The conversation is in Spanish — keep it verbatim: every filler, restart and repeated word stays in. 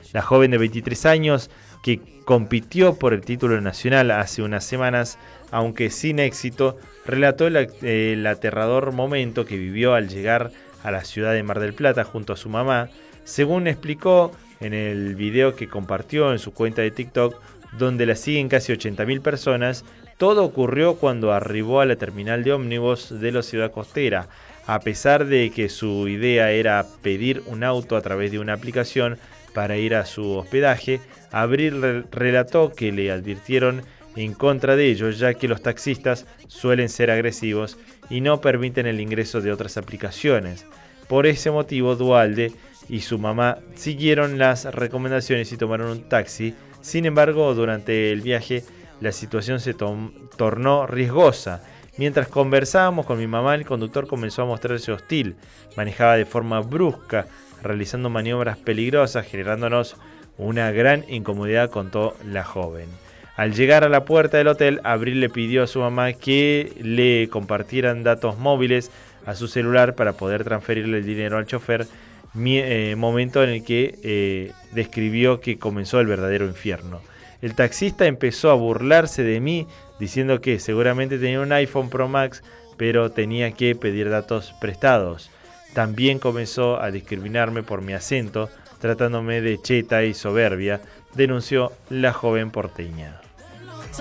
La joven de veintitrés años, que compitió por el título nacional hace unas semanas, aunque sin éxito, relató el, el aterrador momento que vivió al llegar a la ciudad de Mar del Plata junto a su mamá, según explicó en el video que compartió en su cuenta de TikTok, donde la siguen casi ochenta mil personas. Todo ocurrió cuando arribó a la terminal de ómnibus de la ciudad costera. A pesar de que su idea era pedir un auto a través de una aplicación para ir a su hospedaje, Abril relató que le advirtieron en contra de ellos, ya que los taxistas suelen ser agresivos y no permiten el ingreso de otras aplicaciones. Por ese motivo, Duhalde y su mamá siguieron las recomendaciones y tomaron un taxi. Sin embargo, durante el viaje la situación se tornó riesgosa. Mientras conversábamos con mi mamá, el conductor comenzó a mostrarse hostil. Manejaba de forma brusca, realizando maniobras peligrosas, generándonos una gran incomodidad, contó la joven. Al llegar a la puerta del hotel, Abril le pidió a su mamá que le compartieran datos móviles a su celular para poder transferirle el dinero al chofer, mi, eh, momento en el que eh, describió que comenzó el verdadero infierno. El taxista empezó a burlarse de mí, diciendo que seguramente tenía un iPhone Pro Max, pero tenía que pedir datos prestados. También comenzó a discriminarme por mi acento, tratándome de cheta y soberbia, denunció la joven porteña.